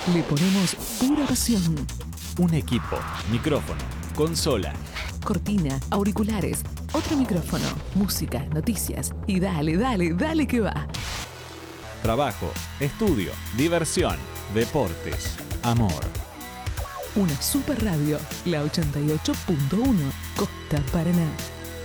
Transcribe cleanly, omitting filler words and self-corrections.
Le ponemos pura pasión. Un equipo, micrófono, consola, Cortina, auriculares, otro micrófono, música, noticias y dale, dale, dale que va. trabajo, estudio, diversión, deportes, amor. Una super radio, la 88.1, Costa Paraná.